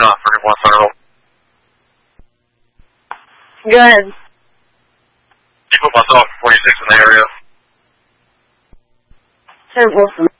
off for One Central. Good. You put myself 46 in the area. St. Wilson.